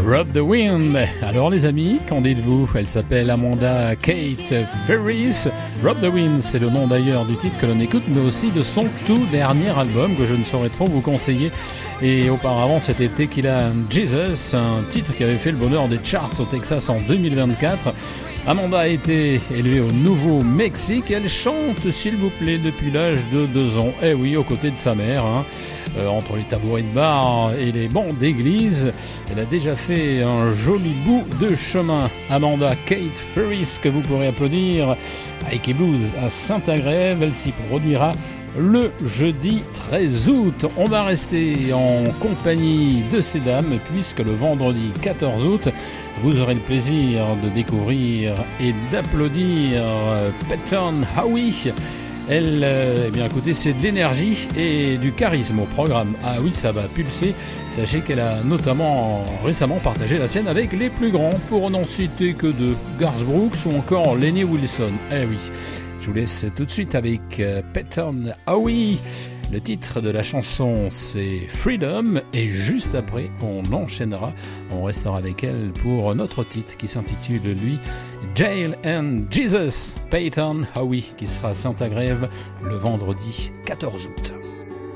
Rob the Wind. Alors les amis, qu'en dites-vous? Elle s'appelle Amanda Kate Ferris. Rob the Wind, c'est le nom d'ailleurs du titre que l'on écoute, mais aussi de son tout dernier album que je ne saurais trop vous conseiller. Et auparavant, c'était Tequila and Jesus, un titre qui avait fait le bonheur des charts au Texas en 2024. Amanda a été élevée au Nouveau-Mexique. Elle chante, s'il vous plaît, depuis l'âge de 2 ans. Eh oui, aux côtés de sa mère, entre les tabourets de bar et les bancs d'église. Elle a déjà fait un joli bout de chemin. Amanda Kate Ferris, que vous pourrez applaudir à Ike Blues à Saint-Agrève. Elle s'y produira le jeudi 13 août. On va rester en compagnie de ces dames puisque le vendredi 14 août, vous aurez le plaisir de découvrir et d'applaudir Peyton Howie. Elle, eh bien écoutez, c'est de l'énergie et du charisme au programme. Ah oui, ça va pulser. Sachez qu'elle a notamment récemment partagé la scène avec les plus grands, pour n'en citer que 2, Garth Brooks ou encore Lenny Wilson. Eh oui. Je vous laisse tout de suite avec Peyton Howie. Le titre de la chanson, c'est Freedom. Et juste après, on enchaînera. On restera avec elle pour notre titre qui s'intitule, lui, Jail and Jesus. Peyton Howie, qui sera à Saint-Agrève le vendredi 14 août.